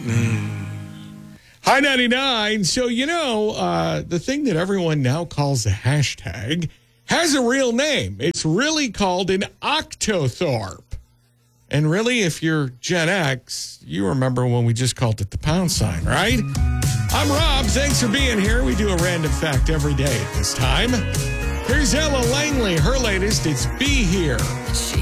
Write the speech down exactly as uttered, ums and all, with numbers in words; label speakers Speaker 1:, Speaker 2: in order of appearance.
Speaker 1: Hi ninety-nine. So, you know, uh, the thing that everyone now calls a hashtag has a real name. It's really called an octothorpe. And really, if you're Gen X, you remember when we just called it the pound sign, right? I'm Rob. Thanks for being here. We do a random fact every day at this time. Here's Ella Langley. Her latest, it's Be Here.